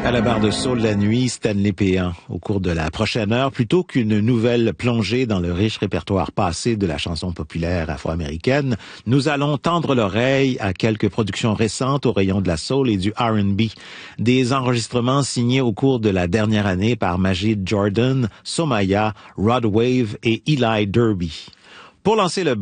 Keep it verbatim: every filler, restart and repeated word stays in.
À la barre de Soul la nuit, Stanley Péan. Au cours de la prochaine heure, plutôt qu'une nouvelle plongée dans le riche répertoire passé de la chanson populaire afro-américaine, nous allons tendre l'oreille à quelques productions récentes au rayon de la soul et du R and B. Des enregistrements signés au cours de la dernière année par Majid Jordan, Somaya, Rod Wave et Eli Derby. Pour lancer le